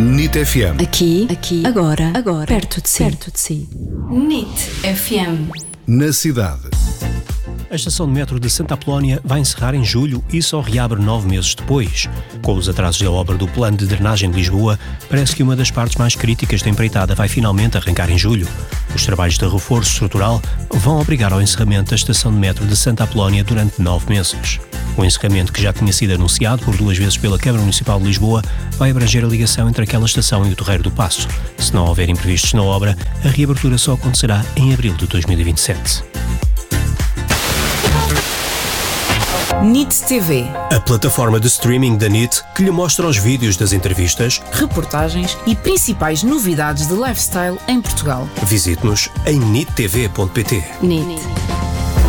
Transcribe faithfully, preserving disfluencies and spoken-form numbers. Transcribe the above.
N I T F M. Aqui, aqui, agora, agora, perto de si. Perto de si. N I T F M. Na cidade. A estação de metro de Santa Apolónia vai encerrar em julho e só reabre nove meses depois. Com os atrasos da obra do plano de drenagem de Lisboa, parece que uma das partes mais críticas da empreitada vai finalmente arrancar em julho. Os trabalhos de reforço estrutural vão obrigar ao encerramento da estação de metro de Santa Apolónia durante nove meses. O encerramento, que já tinha sido anunciado por duas vezes pela Câmara Municipal de Lisboa, vai abranger a ligação entre aquela estação e o Terreiro do Paço. Se não houver imprevistos na obra, a reabertura só acontecerá em abril de dois mil e vinte e sete. N I T T V. A plataforma de streaming da N I T, que lhe mostra os vídeos das entrevistas, Reportagens e principais novidades de lifestyle em Portugal. visite-nos em nit t v ponto p t. N I T.